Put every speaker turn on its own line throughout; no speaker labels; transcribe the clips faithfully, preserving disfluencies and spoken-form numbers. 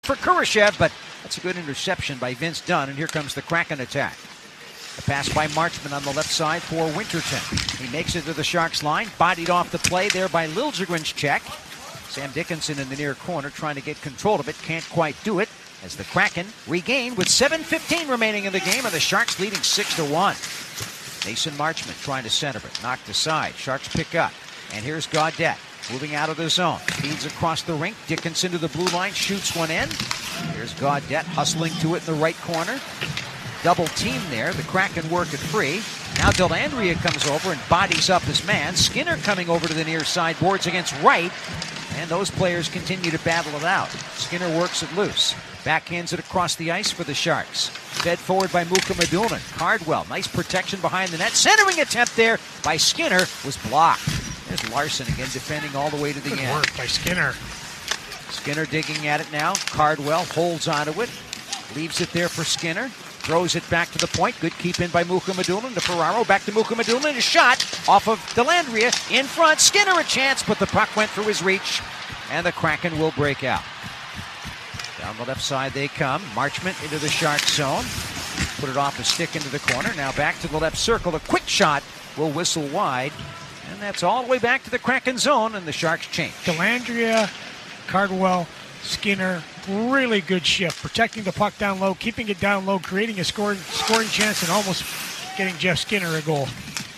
for Kurashev, but that's a good interception by Vince Dunn, and here comes the Kraken attack. A pass by Marchment on the left side for Winterton. He makes it to the Sharks line, bodied off the play there by Liljegren's check. Sam Dickinson in the near corner trying to get control of it, can't quite do it, as the Kraken regain with seven fifteen remaining in the game, and the Sharks leading six to one. Mason Marchment trying to center it, knocked aside. Sharks pick up, and here's Gaudette moving out of the zone. Feeds across the rink. Dickinson to the blue line, shoots one in. Here's Gaudette hustling to it in the right corner. Double team there. The Kraken work it free. Now Dellandrea comes over and bodies up his man. Skinner coming over to the near side, boards against Wright. And those players continue to battle it out. Skinner works it loose. Backhands it across the ice for the Sharks. Fed forward by Muka Madunan. Cardwell, nice protection behind the net. Centering attempt there by Skinner was blocked. There's Larson again defending all the way to the
Good
end.
work by Skinner.
Skinner digging at it now. Cardwell holds onto it. Leaves it there for Skinner. Throws it back to the point. Good keep in by Muka Madunan to Ferraro. Back to Muka Madunan. A shot off of Dellandrea in front. Skinner a chance, but the puck went through his reach. And the Kraken will break out. Down the left side they come. Marchment into the Sharks zone. Put it off a stick into the corner. Now back to the left circle. A quick shot will whistle wide. And that's all the way back to the Kraken zone, and the Sharks change.
Dellandrea, Cardwell, Skinner, really good shift. Protecting the puck down low, keeping it down low, creating a scoring, scoring chance, and almost getting Jeff Skinner a goal.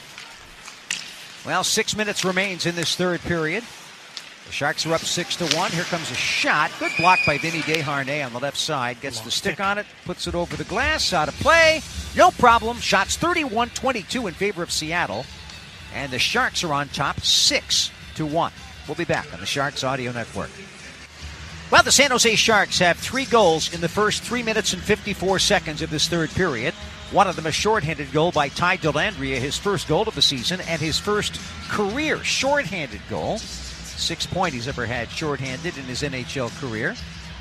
Well, six minutes remains in this third period. The Sharks are up six to one. Here comes a shot. Good block by Vinny Desharnais on the left side. Gets the stick on it, puts it over the glass, out of play. No problem. Shots thirty-one twenty-two in favor of Seattle. And the Sharks are on top six to one. We'll be back on the Sharks Audio Network. Well, the San Jose Sharks have three goals in the first three minutes and fifty-four seconds of this third period. One of them a shorthanded goal by Ty Dellandrea, his first goal of the season, and his first career shorthanded goal. Six point he's ever had shorthanded in his N H L career.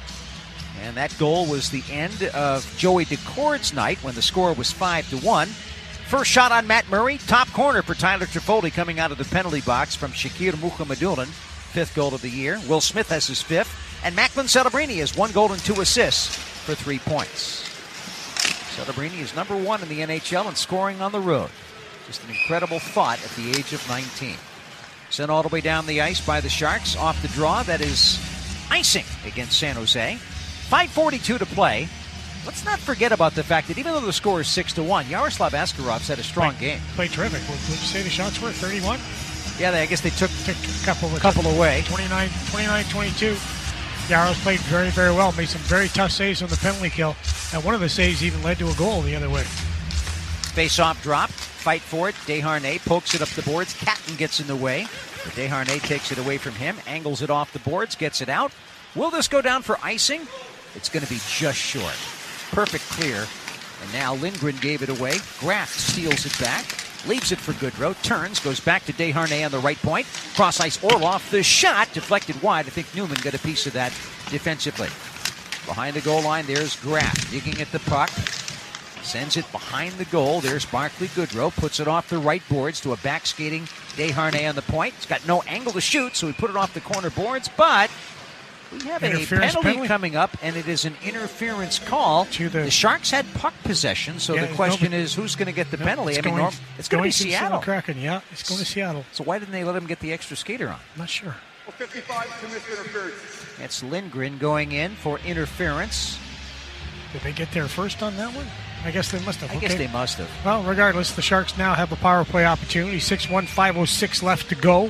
And that goal was the end of Joey Decord's night when the score was five to one. First shot on Matt Murray, top corner for Tyler Toffoli coming out of the penalty box from Shakir Mukhamadullin, fifth goal of the year. Will Smith has his fifth, and Macklin Celebrini has one goal and two assists for three points. Celebrini is number one in the N H L in scoring on the road. Just an incredible thought at the age of nineteen. Sent all the way down the ice by the Sharks off the draw. That is icing against San Jose. five forty-two to play. Let's not forget about the fact that even though the score is six to one, Yaroslav Askarov's had a strong game.
Played terrific. What did you say the shots were? thirty-one?
Yeah, they, I guess they took,
took a couple,
a couple
took
away.
twenty-nine twenty-two. Yaros played very, very well. Made some very tough saves on the penalty kill. And one of the saves even led to a goal the other way.
Face-off drop. Fight for it. Desharnais pokes it up the boards. Catton gets in the way. But Desharnais takes it away from him. Angles it off the boards. Gets it out. Will this go down for icing? It's going to be just short. Perfect clear. And now Lindgren gave it away. Graft steals it back. Leaves it for Goodrow. Turns. Goes back to Desharnais on the right point. Cross ice Orlov. The shot deflected wide. I think Newman got a piece of that defensively. Behind the goal line, there's Graft digging at the puck. Sends it behind the goal. There's Barclay Goodrow. Puts it off the right boards to a back-skating Desharnais on the point. He's got no angle to shoot, so he put it off the corner boards. But we have a penalty, penalty coming up, and it is an interference call. To the, the Sharks had puck possession, so yeah, the question no, is who's going to get the no, penalty?
It's
I mean,
going,
Norm, it's going to be Seattle.
Kraken, yeah, it's going to Seattle.
So why didn't they let him get the extra skater on?
I'm not sure.
Well, fifty-five commits interference.
That's Lindgren going in for interference.
Did they get there first on that one? I guess they must have.
I
okay.
guess they must have.
Well, regardless, the Sharks now have a power play opportunity. six one, five oh six left to go.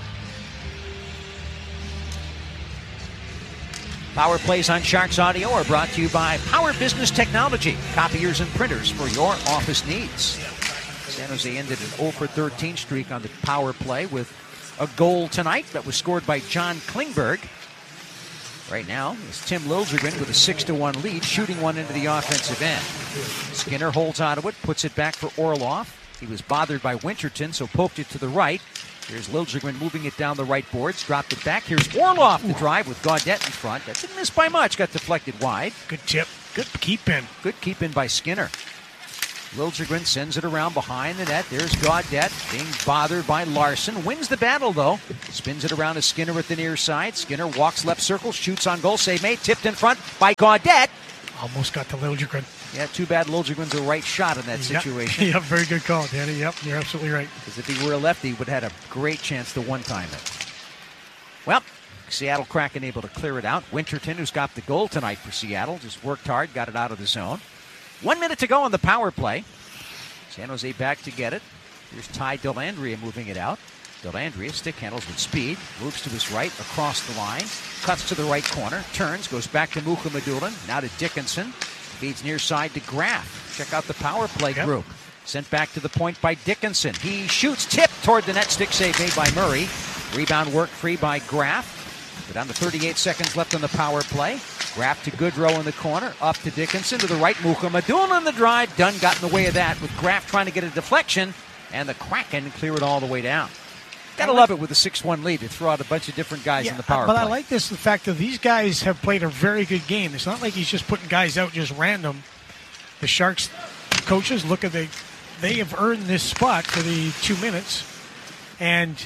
Power plays on Sharks Audio are brought to you by Power Business Technology, copiers and printers for your office needs. San Jose ended an oh for thirteen streak on the power play with a goal tonight that was scored by John Klingberg. Right now, it's Tim Liljegren with a six to one lead, shooting one into the offensive end. Skinner holds onto it, puts it back for Orlov. He was bothered by Winterton, so poked it to the right. Here's Liljegren moving it down the right boards, dropped it back. Here's Orlov to drive with Gaudette in front. That didn't miss by much, got deflected wide.
Good tip. Good keep in.
Good keep in by Skinner. Liljegren sends it around behind the net. There's Gaudette being bothered by Larson. Wins the battle, though. Spins it around to Skinner at the near side. Skinner walks left circle, shoots on goal. Save made. Tipped in front by Gaudette.
Almost got to Liljegren.
Yeah, too bad Liljegren's a right shot in that situation.
Yep, very good call, Danny. Yep, you're absolutely right.
Because if he were a lefty, he would have had a great chance to one-time it. Well, Seattle Kraken able to clear it out. Winterton, who's got the goal tonight for Seattle, just worked hard, got it out of the zone. One minute to go on the power play. San Jose back to get it. Here's Ty Dellandrea moving it out. Dellandrea stick handles with speed, moves to his right across the line, cuts to the right corner, turns, goes back to Mukhamadullin, now to Dickinson, feeds near side to Graff. Check out the power play
yep.
group. Sent back to the point by Dickinson. He shoots, tipped toward the net, stick save made by Murray. Rebound work free by Graff. We're down to thirty-eight seconds left on the power play. Graff to Goodrow in the corner, up to Dickinson, to the right, Mukhamadullin in the drive. Dunn got in the way of that with Graff trying to get a deflection, and the Kraken clear it all the way down. Gotta love it with a six one lead to throw out a bunch of different guys
yeah,
in the power
but
play.
But I like this, the fact that these guys have played a very good game. It's not like he's just putting guys out just random. The Sharks coaches look at the, they have earned this spot for the two minutes, and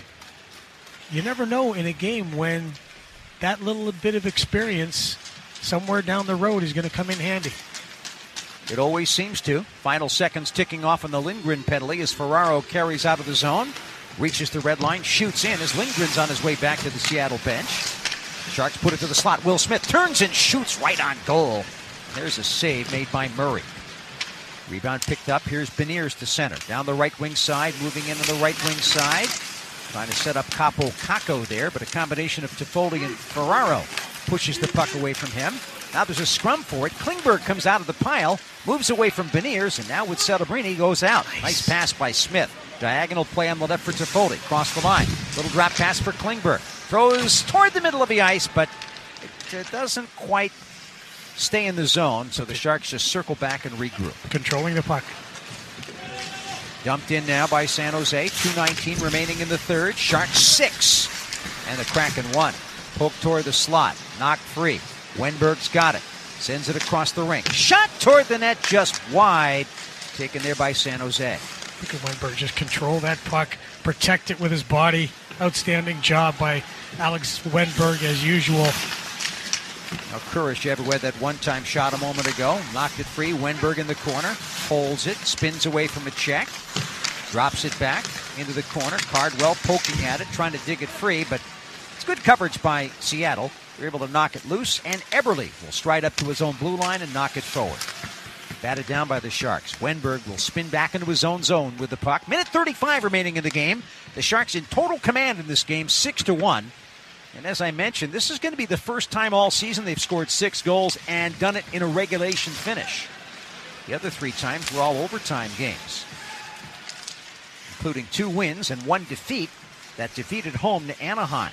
you never know in a game when that little bit of experience somewhere down the road is going to come in handy.
It always seems to. Final seconds ticking off on the Lindgren penalty as Ferraro carries out of the zone. Reaches the red line, shoots in as Lindgren's on his way back to the Seattle bench. Sharks put it to the slot. Will Smith turns and shoots right on goal. There's a save made by Murray. Rebound picked up. Here's Beniers to center. Down the right wing side, moving into the right wing side. Trying to set up Capo Caco there, but a combination of Toffoli and Ferraro pushes the puck away from him. Now there's a scrum for it. Klingberg comes out of the pile, moves away from Beniers, and now with Celebrini goes out. Nice, nice pass by Smith. Diagonal play on the left for Toffoli. Cross the line. Little drop pass for Klingberg. Throws toward the middle of the ice, but it, it doesn't quite stay in the zone, so the Sharks just circle back and regroup.
Controlling the puck.
Dumped in now by San Jose. two nineteen remaining in the third. Sharks six. And the Kraken one. Poke toward the slot. Knocked free. Wenberg's got it. Sends it across the rink. Shot toward the net just wide. Taken there by San Jose.
Look at Wenberg just control that puck. Protect it with his body. Outstanding job by Alex Wenberg as usual.
Now Kurashev had that one-time shot a moment ago. Knocked it free. Wenberg in the corner. Holds it. Spins away from a check. Drops it back into the corner. Cardwell poking at it, trying to dig it free, but it's good coverage by Seattle. They're able to knock it loose, and Eberle will stride up to his own blue line and knock it forward. Batted down by the Sharks. Wenberg will spin back into his own zone with the puck. Minute thirty-five remaining in the game. The Sharks in total command in this game, six to one. And as I mentioned, this is going to be the first time all season they've scored six goals and done it in a regulation finish. The other three times were all overtime games, including two wins and one defeat. That defeat at home to Anaheim.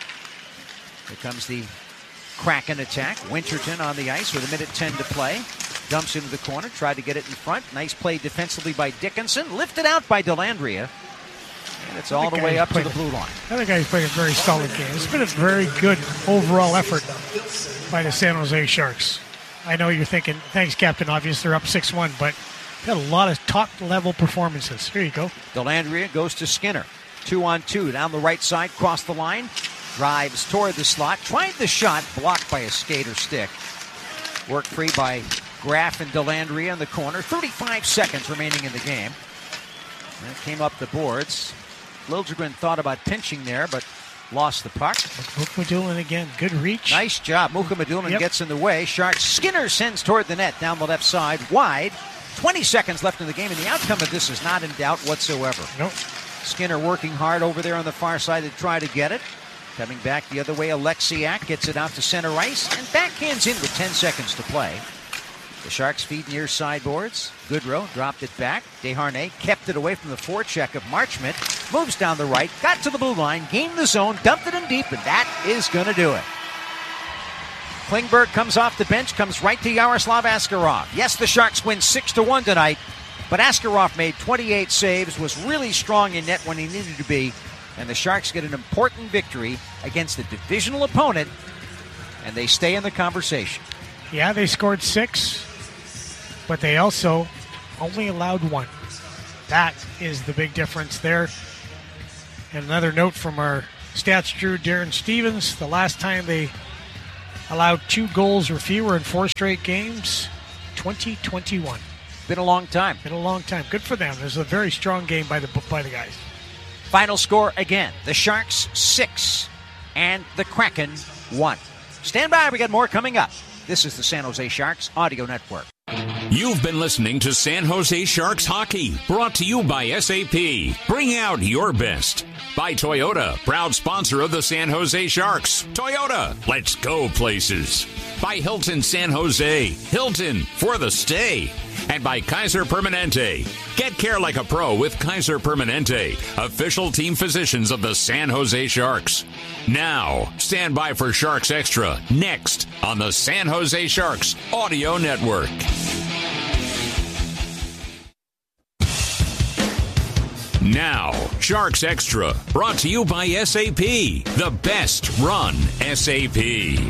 Here comes the Kraken attack. Winterton on the ice with a minute ten to play. Dumps into the corner, tried to get it in front. Nice play defensively by Dickinson. Lifted out by Dellandrea. And it's all the way up to the blue line.
I think he's played a very solid game. It's been a very good overall effort by the San Jose Sharks. I know you're thinking, thanks, Captain Obvious, they're up six one, but got a lot of top-level performances. Here you go.
Dellandrea goes to Skinner. Two on two down the right side, cross the line. Drives toward the slot. Tried the shot, blocked by a skater stick. Worked free by Graff and Dellandrea in the corner. thirty-five seconds remaining in the game. And it came up the boards. Liljegren thought about pinching there, but lost the puck.
Mukhamadullin again. Good reach.
Nice job. Mukhamadullin yep. gets in the way. Sharks. Skinner sends toward the net down the left side. Wide. twenty seconds left in the game, and the outcome of this is not in doubt whatsoever.
Nope.
Skinner working hard over there on the far side to try to get it. Coming back the other way, Alexiak gets it out to center ice and backhands in with ten seconds to play. The Sharks feed near sideboards. Goodrow dropped it back. Desharnais kept it away from the forecheck of Marchment. Moves down the right, got to the blue line, gained the zone, dumped it in deep, and that is going to do it. Klingberg comes off the bench, comes right to Yaroslav Askarov. Yes, the Sharks win six to one tonight, but Askarov made twenty-eight saves, was really strong in net when he needed to be, and the Sharks get an important victory against a divisional opponent, and they stay in the conversation.
Yeah, they scored six, but they also only allowed one. That is the big difference there. And another note from our stats drew, Darren Stevens, the last time they allowed two goals or fewer in four straight games, twenty twenty-one.
Been a long time.
Been a long time. Good for them. It was a very strong game by the by the guys.
Final score again. The Sharks six and the Kraken one. Stand by. We got more coming up. This is the San Jose Sharks Audio Network.
You've been listening to San Jose Sharks Hockey, brought to you by S A P. Bring out your best. By Toyota, proud sponsor of the San Jose Sharks. Toyota, let's go places. By Hilton San Jose, Hilton for the stay. And by Kaiser Permanente. Get care like a pro with Kaiser Permanente, official team physicians of the San Jose Sharks. Now, stand by for Sharks Extra, next on the San Jose Sharks Audio Network. Now, Sharks Extra, brought to you by S A P, the best run S A P.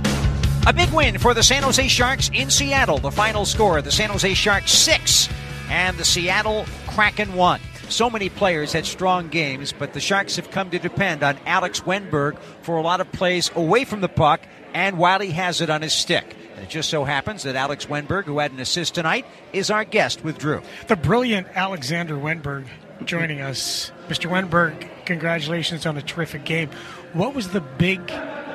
A big win for the San Jose Sharks in Seattle. The final score, the San Jose Sharks six and the Seattle Kraken one. So many players had strong games, but the Sharks have come to depend on Alex Wennberg for a lot of plays away from the puck and while he has it on his stick. And it just so happens that Alex Wennberg, who had an assist tonight, is our guest with Drew.
The brilliant Alexander Wennberg joining us. Mister Wennberg, congratulations on a terrific game. What was the big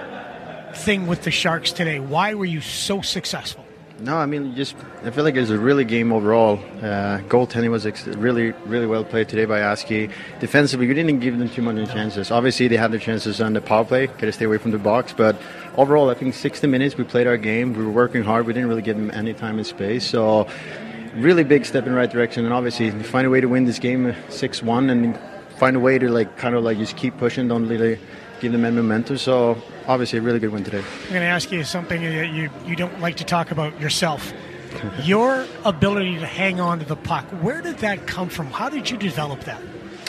thing with the Sharks today? Why were you so successful?
No, I mean, just I feel like it was a really game overall. Uh, goaltending was ex- really, really well played today by Askey. Defensively, we didn't give them too many chances. Obviously, they had their chances on the power play, got to stay away from the box. But overall, I think sixty minutes, we played our game. We were working hard. We didn't really give them any time and space. So, really big step in the right direction. And obviously, find a way to win this game six one and find a way to like kind of like just keep pushing, don't really give them any momentum. So, obviously, a really good win today.
I'm going to ask you something that you, you don't like to talk about yourself. Your ability to hang on to the puck, where did that come from? How did you develop that?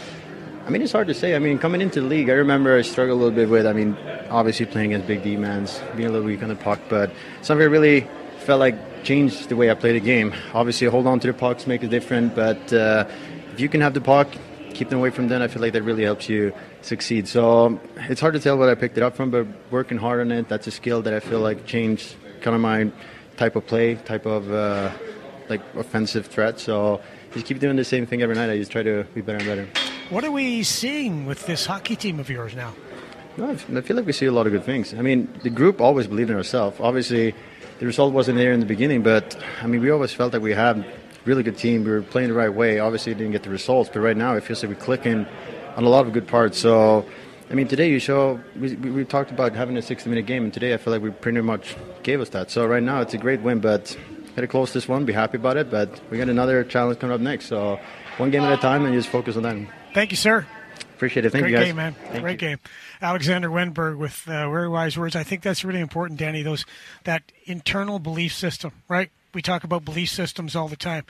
I mean, it's hard to say. I mean, coming into the league, I remember I struggled a little bit with, I mean, obviously playing against big D-mans, being a little weak on the puck, but something I really felt like changed the way I played the game. Obviously, hold on to the pucks, make it different, but uh, if you can have the puck, keep them away from them, I feel like that really helps you succeed. So it's hard to tell where I picked it up from, but working hard on it, that's a skill that I feel like changed kind of my type of play, type of uh, like offensive threat. So just keep doing the same thing every night. I just try to be better and better.
What are we seeing with this hockey team of yours now?
No, I feel like we see a lot of good things. I mean, the group always believed in ourselves. Obviously, the result wasn't there in the beginning, but I mean, we always felt like we had a really good team. We were playing the right way. Obviously, didn't get the results, but right now it feels like we're clicking on a lot of good parts. So, I mean, today you show, we, we, we talked about having a sixty-minute game, and today I feel like we pretty much gave us that. So right now it's a great win, but got to close this one, be happy about it, but we got another challenge coming up next. So one game at a time and just focus on that.
Thank you, sir.
Appreciate it. Thank
Great
you, guys.
game, man.
Thank
Great
you.
game. Alexander Wennberg with uh, very wise words. I think that's really important, Danny, those that internal belief system, right? We talk about belief systems all the time.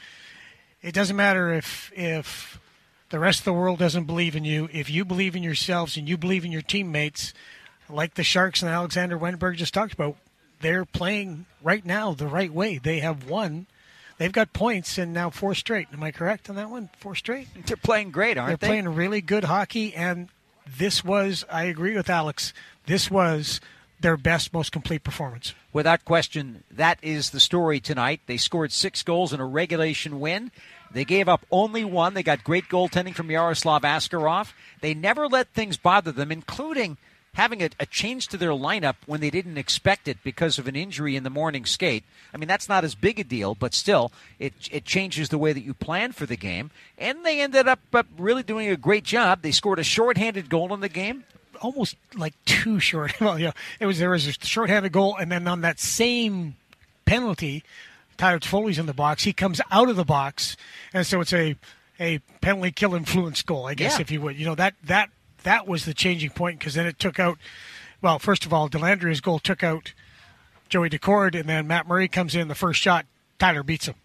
It doesn't matter if if the rest of the world doesn't believe in you. If you believe in yourselves and you believe in your teammates, like the Sharks and Alexander Wennberg just talked about, they're playing right now the right way. They have won. They've got points and now four straight. Am I correct on that one? Four straight?
They're playing great, aren't
They're
they?
playing really good hockey, and this was, I agree with Alex, this was their best, most complete performance.
Without question, that is the story tonight. They scored six goals in a regulation win. They gave up only one. They got great goaltending from Yaroslav Askarov. They never let things bother them, including having a, a change to their lineup when they didn't expect it because of an injury in the morning skate. I mean, that's not as big a deal, but still, it it changes the way that you plan for the game. And they ended up uh, really doing a great job. They scored a shorthanded goal in the game.
Almost like too short. Well, yeah, it was there was a shorthanded goal, and then on that same penalty, Tyler Foley's in the box. He comes out of the box, and so it's a a penalty kill influence goal, I guess,
Yeah.
if you would. You know, that that that was the changing point, because then it took out. Well, first of all, Delandria's goal took out Joey Decord, and then Matt Murray comes in the first shot. Tyler beats him.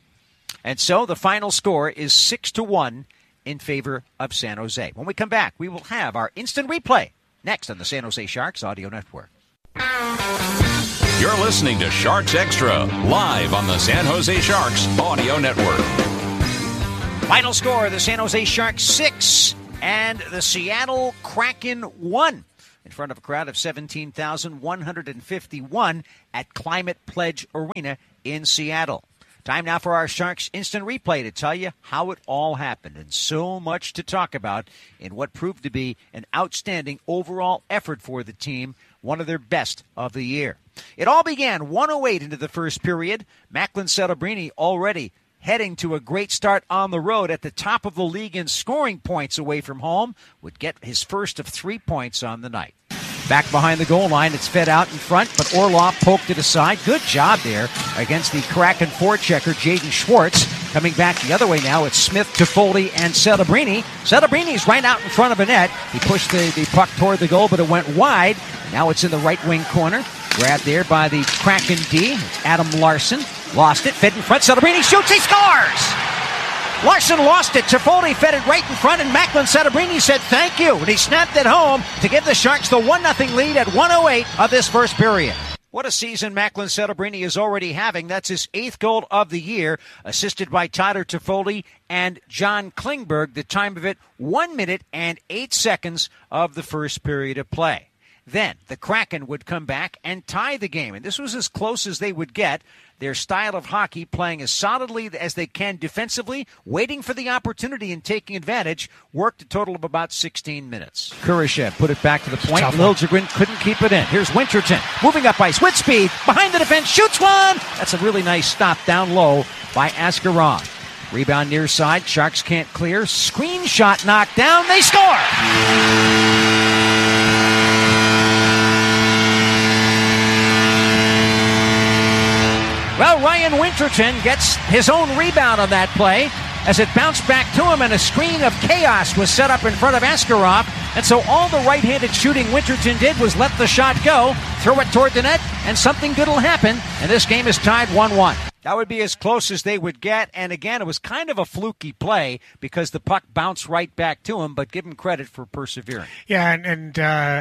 And so the final score is six to one in favor of San Jose. When we come back, we will have our instant replay next on the San Jose Sharks Audio Network.
You're listening to Sharks Extra, live on the San Jose Sharks Audio Network.
Final score, the San Jose Sharks six and the Seattle Kraken one. In front of a crowd of seventeen thousand one hundred fifty-one at Climate Pledge Arena in Seattle. Time now for our Sharks Instant Replay to tell you how it all happened, and so much to talk about in what proved to be an outstanding overall effort for the team, one of their best of the year. It all began one oh eight into the first period. Macklin Celebrini already heading to a great start on the road at the top of the league in scoring points away from home, would get his first of three points on the night. Back behind the goal line, it's fed out in front, but Orlov poked it aside. Good job there against the Kraken forechecker, Jaden Schwartz. Coming back the other way now, it's Smith, Toffoli, and Celebrini. Celebrini's right out in front of a net. He pushed the, the puck toward the goal, but it went wide. Now it's in the right wing corner. Grabbed there by the Kraken D. It's Adam Larson. Lost it, fed in front. Celebrini shoots, he scores! Larson lost it. Toffoli fed it right in front, and Macklin Celebrini said thank you. And he snapped it home to give the Sharks the one nothing lead at one oh eight of this first period. What a season Macklin Celebrini is already having. That's his eighth goal of the year, assisted by Tyler Toffoli and John Klingberg. The time of it, one minute and eight seconds of the first period of play. Then the Kraken would come back and tie the game, and this was as close as they would get. Their style of hockey, playing as solidly as they can defensively, waiting for the opportunity and taking advantage, worked a total of about sixteen minutes. Kurashev put it back to the point. Liljegren couldn't keep it in. Here's Winterton moving up ice with speed. Behind the defense, shoots one! That's a really nice stop down low by Askarov. Rebound near side. Sharks can't clear. Screen shot knocked down. They score! Well, Ryan Winterton gets his own rebound on that play as it bounced back to him, and a screen of chaos was set up in front of Askarov. And so all the right-handed shooting Winterton did was let the shot go, throw it toward the net, and something good will happen. And this game is tied one one. That would be as close as they would get. And again, it was kind of a fluky play because the puck bounced right back to him, but give him credit for persevering.
Yeah, and, and uh,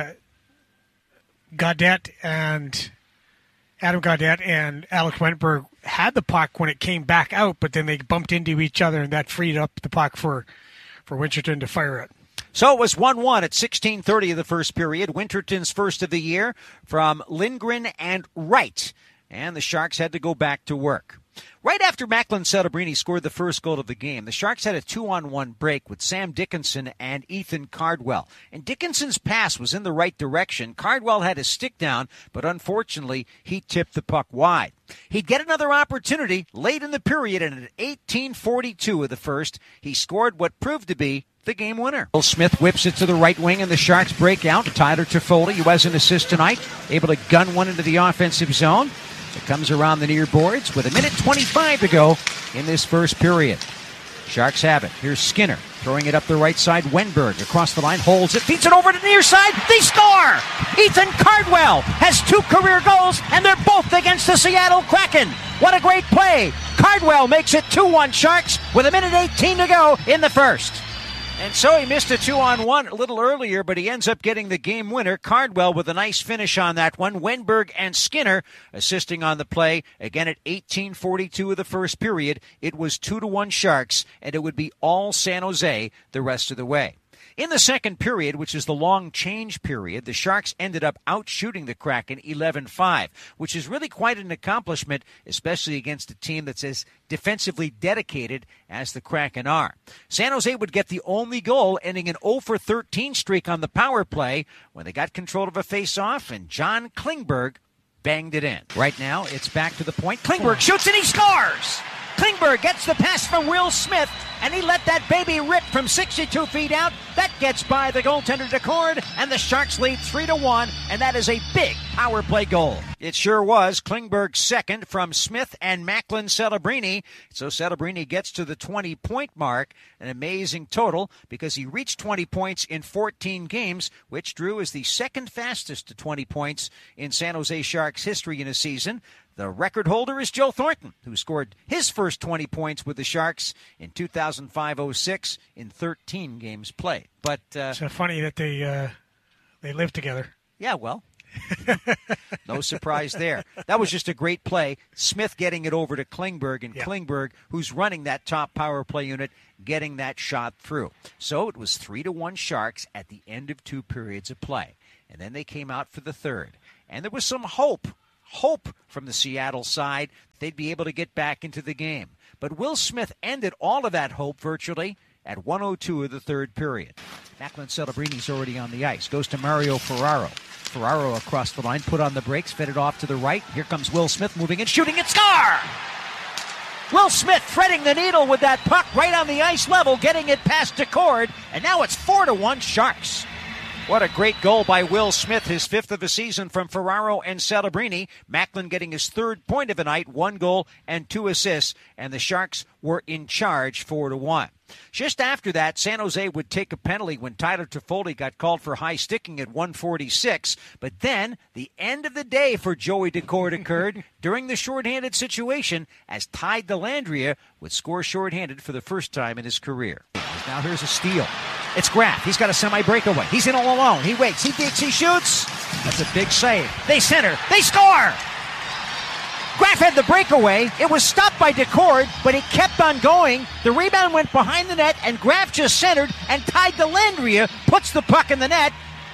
Gaudette and... Adam Gaudette and Alex Wentberg had the puck when it came back out, but then they bumped into each other, and that freed up the puck for, for Winterton to fire it.
So it was one one at sixteen thirty of the first period. Winterton's first of the year from Lindgren and Wright. And the Sharks had to go back to work. Right after Macklin Celebrini scored the first goal of the game, the Sharks had a two-on-one break with Sam Dickinson and Ethan Cardwell. And Dickinson's pass was in the right direction. Cardwell had his stick down, but unfortunately, he tipped the puck wide. He'd get another opportunity late in the period, and at eighteen forty-two of the first, he scored what proved to be the game winner. Will Smith whips it to the right wing, and the Sharks break out. Tyler Toffoli, who has an assist tonight, able to gun one into the offensive zone. It comes around the near boards with a minute twenty-five to go in this first period. Sharks have it. Here's Skinner throwing it up the right side. Wennberg across the line, holds it, feeds it over to the near side. They score! Ethan Cardwell has two career goals, and they're both against the Seattle Kraken. What a great play. Cardwell makes it two one Sharks with a minute eighteen to go in the first. And so he missed a two-on-one a little earlier, but he ends up getting the game winner. Cardwell with a nice finish on that one. Wennberg and Skinner assisting on the play. Again, at eighteen forty-two of the first period, it was two to one Sharks, and it would be all San Jose the rest of the way. In the second period, which is the long change period, the Sharks ended up outshooting the Kraken eleven five, which is really quite an accomplishment, especially against a team that's as defensively dedicated as the Kraken are. San Jose would get the only goal, ending an oh for thirteen streak on the power play when they got control of a face-off, and John Klingberg banged it in. Right now, it's back to the point. Klingberg shoots and he scores! Klingberg gets the pass from Will Smith, and he let that baby rip from sixty-two feet out. That gets by the goaltender Decord, and the Sharks lead three to one, and that is a big power play goal. It sure was. Klingberg's second from Smith and Macklin Celebrini. So Celebrini gets to the twenty-point mark, an amazing total, because he reached twenty points in fourteen games, which Drew is the second fastest to twenty points in San Jose Sharks history in a season. The record holder is Joe Thornton, who scored his first twenty points with the Sharks in two thousand five oh six in thirteen games played. But uh,
it's so funny that they uh, they live together.
Yeah, well, No surprise there. That was just a great play. Smith getting it over to Klingberg, and yeah. Klingberg, who's running that top power play unit, getting that shot through. So it was three to one Sharks at the end of two periods of play. And then they came out for the third. And there was some hope, hope from the Seattle side that they'd be able to get back into the game. But Will Smith ended all of that hope virtually at one oh two of the third period. Macklin Celebrini's already on the ice. Goes to Mario Ferraro. Ferraro across the line, put on the brakes, fed it off to the right. Here comes Will Smith moving and shooting and score! Will Smith threading the needle with that puck right on the ice level, getting it past Decord, and now it's four to one Sharks. What a great goal by Will Smith, his fifth of the season from Ferraro and Celebrini. Macklin getting his third point of the night, one goal and two assists, and the Sharks were in charge four to one. Just after that, San Jose would take a penalty when Tyler Toffoli got called for high sticking at one forty-six. But then the end of the day for Joey Decord occurred during the shorthanded situation as Ty Dellandrea would score shorthanded for the first time in his career. Now here's a steal. It's Graf. He's got a semi-breakaway. He's in all alone. He waits. He digs. He shoots. That's a big save. They center. They score! Graf had the breakaway. It was stopped by Decord, but he kept on going. The rebound went behind the net, and Graf just centered, and Ty Dellandrea puts the puck in the net.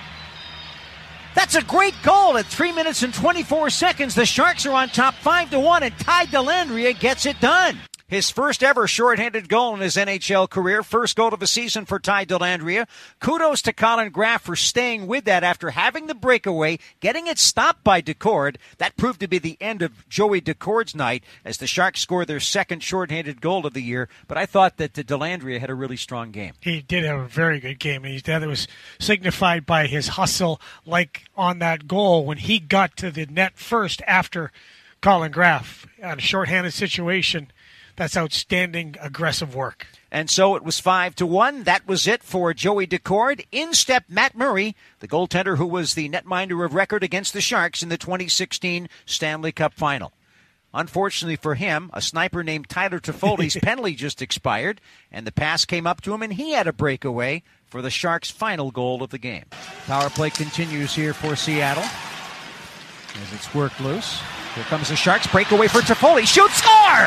That's a great goal at three minutes and twenty-four seconds. The Sharks are on top five to one, and Ty Dellandrea gets it done. His first ever shorthanded goal in his N H L career. First goal of the season for Ty Dellandrea. Kudos to Colin Graf for staying with that after having the breakaway, getting it stopped by Decord. That proved to be the end of Joey Decord's night as the Sharks scored their second shorthanded goal of the year. But I thought that Dellandrea had a really strong game.
He did have a very good game. And that was signified by his hustle, like on that goal when he got to the net first after Colin Graf. On a shorthanded situation, that's outstanding, aggressive work.
And so it was five to one. That was it for Joey Decord. In stepped Matt Murray, the goaltender who was the netminder of record against the Sharks in the twenty sixteen Stanley Cup Final. Unfortunately for him, a sniper named Tyler Toffoli's penalty just expired, and the pass came up to him, and he had a breakaway for the Sharks' final goal of the game. Power play continues here for Seattle as it's worked loose. Here comes the Sharks. Breakaway for Toffoli. Shoot, score!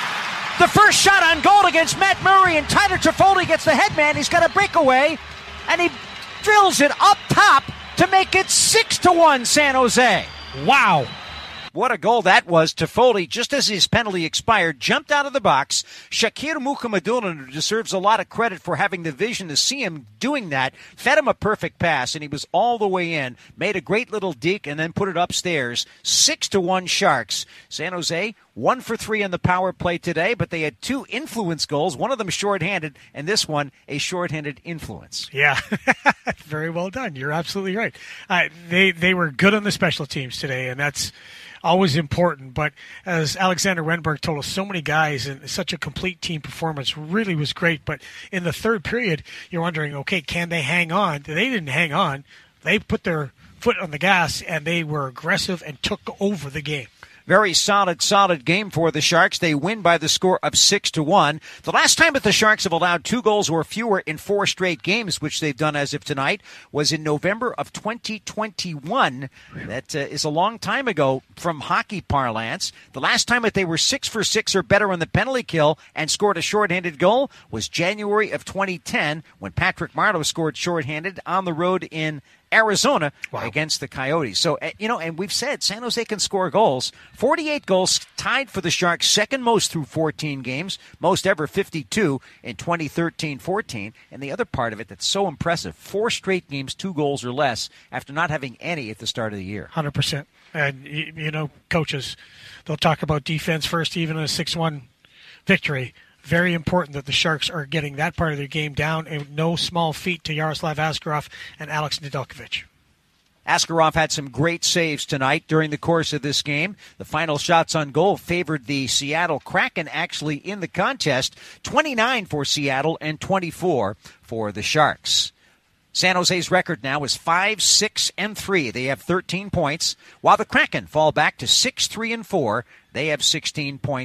The first shot on goal against Matt Murray, and Tyler Toffoli gets the headman. He's got a breakaway, and he drills it up top to make it six to one San Jose.
Wow.
What a goal that was. Toffoli, just as his penalty expired, jumped out of the box. Shakir Mukhamadullin, who deserves a lot of credit for having the vision to see him doing that, fed him a perfect pass, and he was all the way in, made a great little deke, and then put it upstairs. Six to one Sharks. San Jose, one for three on the power play today, but they had two influence goals, one of them shorthanded, and this one a shorthanded influence.
Yeah, very well done. You're absolutely right. Uh, they, they were good on the special teams today, and that's always important. But as Alexander Wenberg told us, so many guys and such a complete team performance really was great. But in the third period, you're wondering, okay, can they hang on? They didn't hang on. They put their foot on the gas, and they were aggressive and took over the game.
Very solid, solid game for the Sharks. They win by the score of six to one. The last time that the Sharks have allowed two goals or fewer in four straight games, which they've done as of tonight, was in November of twenty twenty-one. That uh, is a long time ago from hockey parlance. The last time that they were six for six or better on the penalty kill and scored a shorthanded goal was January of twenty ten when Patrick Marleau scored shorthanded on the road in Arizona wow. against the Coyotes. So, you know, and we've said San Jose can score goals. forty-eight goals, tied for the Sharks, second most through fourteen games, most ever fifty-two in twenty thirteen fourteen. And the other part of it that's so impressive, four straight games, two goals or less, after not having any at the start of the year.
one hundred percent. And, you know, coaches, they'll talk about defense first, even in a six one victory. Very important that the Sharks are getting that part of their game down, and no small feat to Yaroslav Askarov and Alex Nedeljkovic.
Askarov had some great saves tonight during the course of this game. The final shots on goal favored the Seattle Kraken actually in the contest, twenty-nine for Seattle and twenty-four for the Sharks. San Jose's record now is five, six, and three. They have thirteen points, while the Kraken fall back to six, three, and four. They have sixteen points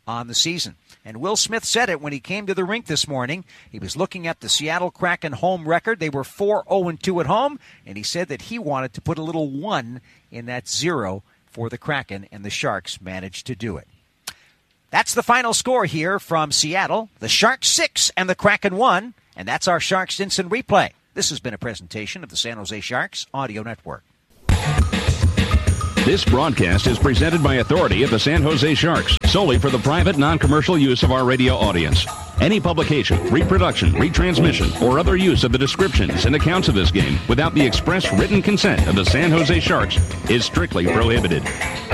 on the season. And Will Smith said it when he came to the rink this morning. He was looking at the Seattle Kraken home record. They were four oh two at home, and he said that he wanted to put a little one in that zero for the Kraken, and the Sharks managed to do it. That's the final score here from Seattle. The Sharks six and the Kraken one, and that's our Sharks Instant Replay. This has been a presentation of the San Jose Sharks Audio Network.
This broadcast is presented by authority of the San Jose Sharks, solely for the private, non-commercial use of our radio audience. Any publication, reproduction, retransmission, or other use of the descriptions and accounts of this game without the express written consent of the San Jose Sharks is strictly prohibited.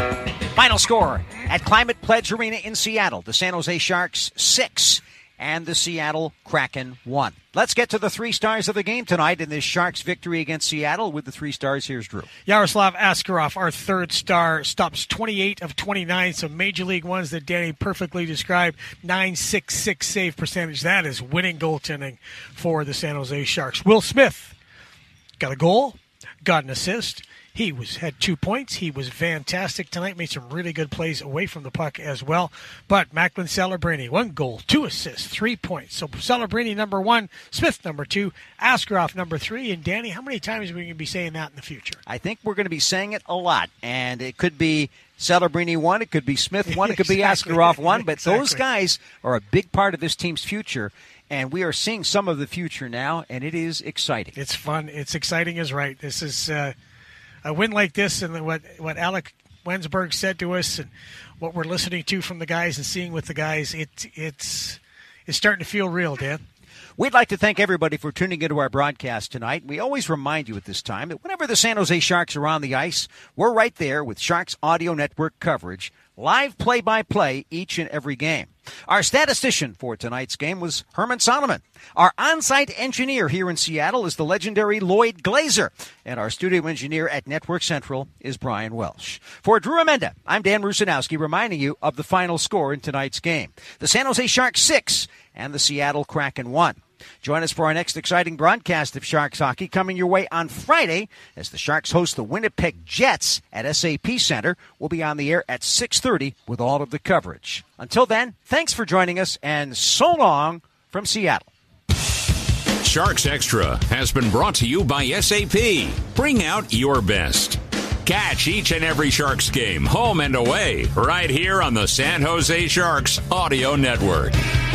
Final score at Climate Pledge Arena in Seattle. The San Jose Sharks six and the Seattle Kraken one. Let's get to the three stars of the game tonight in this Sharks victory against Seattle. With the three stars, here's Drew.
Yaroslav Askarov, our third star, stops twenty-eight of twenty-nine, some Major League ones that Danny perfectly described. nine sixty-six save percentage. That is winning goaltending for the San Jose Sharks. Will Smith got a goal, got an assist. He was had two points. He was fantastic tonight. Made some really good plays away from the puck as well. But Macklin Celebrini, one goal, two assists, three points. So Celebrini number one, Smith number two, Askarov number three. And Danny, how many times are we going to be saying that in the future?
I think we're going to be saying it a lot. And it could be Celebrini one, it could be Smith one, it could
Exactly.
be Askarov one. But
Exactly.
those guys are a big part of this team's future. And we are seeing some of the future now, and it is exciting.
It's fun. It's exciting is right. This is uh, a win like this, and what what Alec Wensberg said to us, and what we're listening to from the guys and seeing with the guys. It it's it's starting to feel real, Dan.
We'd like to thank everybody for tuning into our broadcast tonight. We always remind you at this time that whenever the San Jose Sharks are on the ice, we're right there with Sharks Audio Network coverage, live play-by-play each and every game. Our statistician for tonight's game was Herman Solomon. Our on-site engineer here in Seattle is the legendary Lloyd Glazer. And our studio engineer at Network Central is Brian Welsh. For Drew Amenda, I'm Dan Rusanowski, reminding you of the final score in tonight's game. The San Jose Sharks six and the Seattle Kraken one. Join us for our next exciting broadcast of Sharks hockey coming your way on Friday as the Sharks host the Winnipeg Jets at S A P Center. We'll be on the air at six thirty with all of the coverage. Until then, thanks for joining us, and so long from Seattle.
Sharks Extra has been brought to you by S A P. Bring out your best. Catch each and every Sharks game, home and away, right here on the San Jose Sharks Audio Network.